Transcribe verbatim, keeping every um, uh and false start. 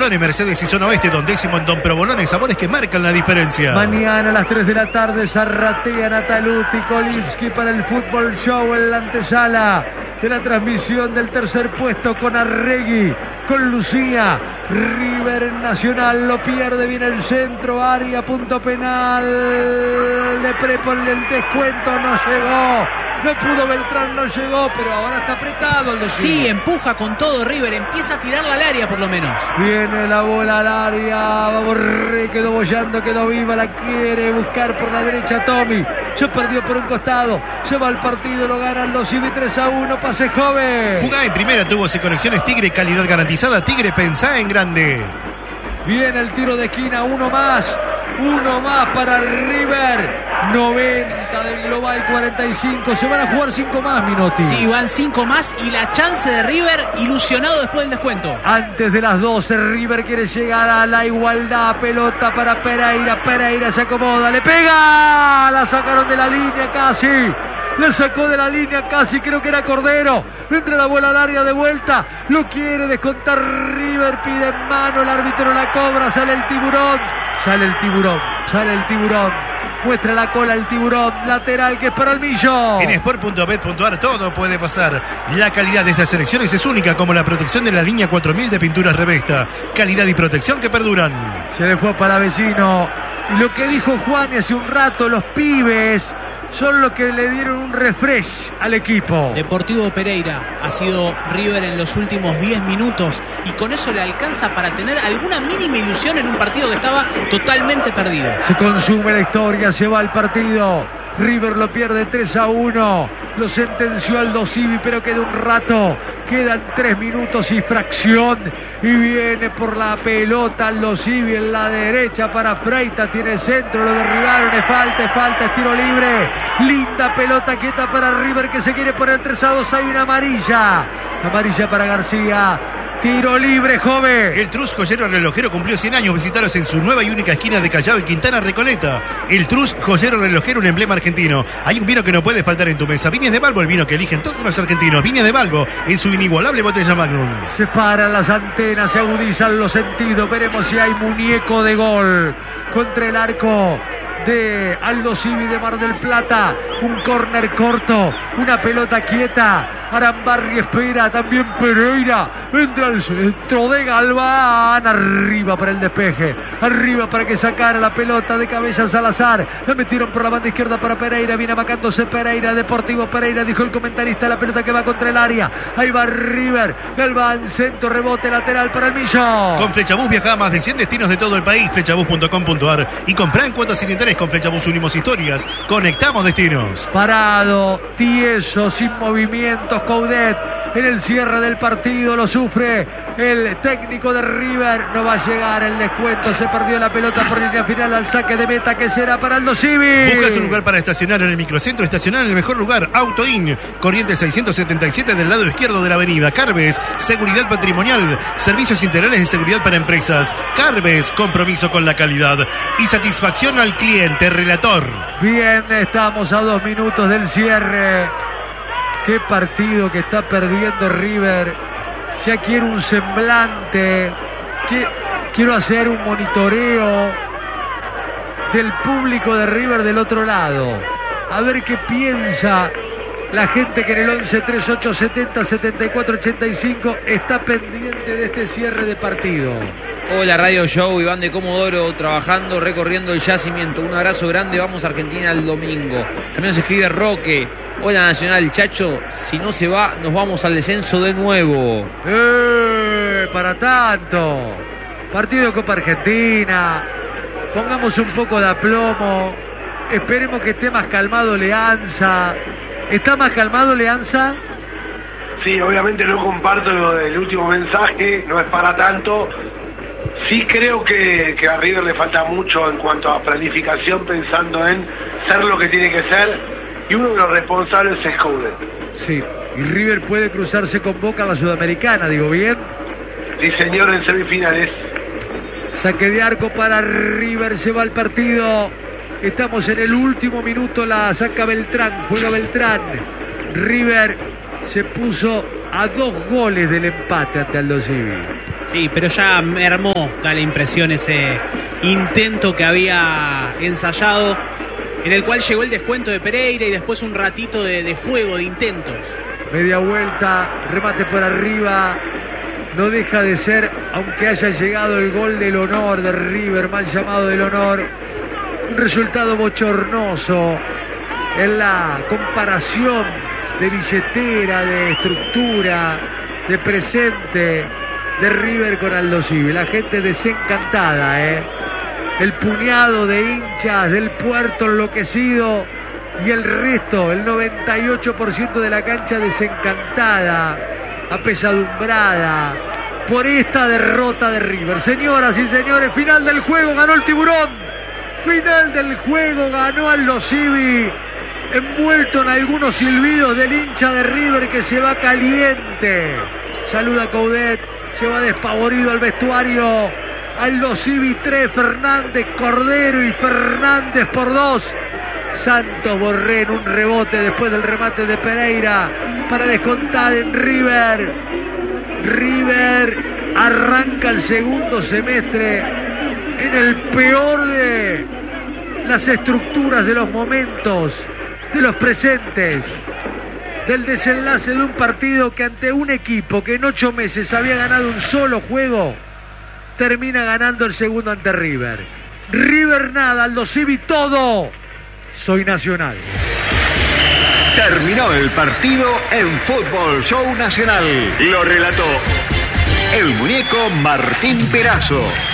Provolone, Mercedes y Zona Oeste, Dondécimo en Don Provolone, sabores que marcan la diferencia. Mañana a las tres de la tarde, Zarratea, Nataluti, Kolinski para el Fútbol Show en la antesala de la transmisión del tercer puesto con Arregui, con Lucía. River Nacional lo pierde, viene el centro, área, punto penal de Prepo, el descuento no llegó. No pudo Beltrán, no llegó, pero ahora está apretado el dosivo. Sí, empuja con todo River, empieza a tirarla al área por lo menos. Viene la bola al área, va Borré, quedó bollando, quedó viva, la quiere buscar por la derecha Tommy. Se perdió por un costado, se va al partido, lo gana el Dosivi tres a uno, pase joven. Jugá en primera, tuvo conexiones Tigre, calidad garantizada. Tigre, pensá en grande. Viene el tiro de esquina, uno más, uno más para River. noventa del global, cuarenta y cinco. Se van a jugar cinco más, Minotti. Sí, van cinco más y la chance de River ilusionado después del descuento. Antes de las doce, River quiere llegar a la igualdad. Pelota para Pereira. Pereira se acomoda, le pega. La sacaron de la línea casi. Le sacó de la línea casi, creo que era Cordero. Entra la bola al área de vuelta. Lo quiere descontar River. Pide en mano, el árbitro la cobra. Sale el tiburón. Sale el tiburón. Sale el tiburón. Muestra la cola el tiburón. Lateral que es para el Millo. En sport punto bet punto ar todo puede pasar. La calidad de estas selecciones es única, como la protección de la línea cuatro mil de pinturas Revesta. Calidad y protección que perduran. Se le fue para Vecino. Y lo que dijo Juan hace un rato, los pibes son los que le dieron un refresh al equipo. Deportivo Pereira ha sido River en los últimos diez minutos y con eso le alcanza para tener alguna mínima ilusión en un partido que estaba totalmente perdido. Se consume la historia, se va al partido. River lo pierde tres a uno. Lo sentenció Aldo Civi, pero queda un rato. Quedan tres minutos y fracción. Y viene por la pelota Aldo Civi en la derecha para Freita. Tiene centro, lo derribaron. Es falta, es falta, es tiro libre. Linda pelota quieta para River que se quiere poner tres a dos. Hay una amarilla. Amarilla para García. Tiro libre, joven. El Trus Joyero Relojero cumplió cien años. Visitaros en su nueva y única esquina de Callao y Quintana Recoleta. El Trus Joyero Relojero, un emblema argentino. Hay un vino que no puede faltar en tu mesa. Viñas de Balbo, el vino que eligen todos los argentinos. Viñas de Balbo, en su inigualable botella Magnum. Se paran las antenas, se agudizan los sentidos. Veremos si hay muñeco de gol contra el arco de Aldo Civi de Mar del Plata. Un córner corto, una pelota quieta. Arambarri espera, también Pereira. Entra el centro de Galván. Arriba para el despeje. Arriba para que sacara la pelota de cabeza Salazar. La metieron por la banda izquierda para Pereira. Viene amacándose Pereira. Deportivo Pereira, dijo el comentarista. La pelota que va contra el área. Ahí va River. Galván, centro, rebote lateral para el Millo. Con Flechabús viaja a más de cien destinos de todo el país. Flechabús punto com punto ar. Y comprá en cuotas sin interés. Con Flechabús unimos historias. Conectamos destinos. Parado, tieso, sin movimientos. Coudet en el cierre del partido, lo sufre el técnico de River. No va a llegar el descuento, se perdió la pelota por línea final al saque de meta que será para Aldo Civi. Buscas un lugar para estacionar en el microcentro, estacionar en el mejor lugar. Autoin, Corrientes seiscientos setenta y siete del lado izquierdo de la avenida. Carves, seguridad patrimonial, servicios integrales de seguridad para empresas. Carves, compromiso con la calidad y satisfacción al cliente. Relator. Bien, estamos a dos minutos del cierre. Qué partido que está perdiendo River. Ya quiero un semblante. Quiero hacer un monitoreo del público de River del otro lado. A ver qué piensa la gente que en el once treinta y ocho setenta setenta y cuatro ochenta y cinco está pendiente de este cierre de partido. Hola Radio Show, Iván de Comodoro, trabajando, recorriendo el yacimiento. Un abrazo grande, vamos a Argentina el domingo. También se escribe Roque. Hola Nacional, Chacho, si no se va, nos vamos al descenso de nuevo. ¡Eh! Para tanto. Partido de Copa Argentina. Pongamos un poco de aplomo. Esperemos que esté más calmado Leanza. ¿Está más calmado Leanza? Sí, obviamente no comparto lo del último mensaje, no es para tanto. Sí creo que, que a River le falta mucho en cuanto a planificación, pensando en ser lo que tiene que ser. Y uno de los responsables es Coudet. Sí, y River puede cruzarse con Boca a la Sudamericana, digo bien. Sí, señor, en semifinales. Saque de arco para River, se va el partido. Estamos en el último minuto, la saca Beltrán, juega Beltrán. River se puso a dos goles del empate ante Aldo Civi. Sí, pero ya mermó, da la impresión, ese intento que había ensayado, en el cual llegó el descuento de Pereira y después un ratito de, de fuego, de intentos. Media vuelta, remate por arriba. No deja de ser, aunque haya llegado el gol del honor de River, mal llamado del honor, un resultado bochornoso en la comparación de billetera, de estructura, de presente de River con Aldo Civi. La gente desencantada, ¿eh? El puñado de hinchas del Puerto enloquecido y el resto, el noventa y ocho por ciento de la cancha desencantada, apesadumbrada por esta derrota de River. Señoras y señores, final del juego, ganó el Tiburón. Final del juego, ganó Aldo Civi, envuelto en algunos silbidos del hincha de River que se va caliente. Saluda a Coudet, se va despavorido al vestuario. Aldo Civi tres, Fernández, Cordero y Fernández por dos. Santos Borré en un rebote después del remate de Pereira para descontar en River. River arranca el segundo semestre en el peor de las estructuras, de los momentos, de los presentes, del desenlace de un partido que ante un equipo que en ocho meses había ganado un solo juego, termina ganando el segundo ante River. River nada, Aldo Civi todo. Soy Nacional. Terminó el partido en Fútbol Show Nacional. Lo relató el muñeco Martín Perazo.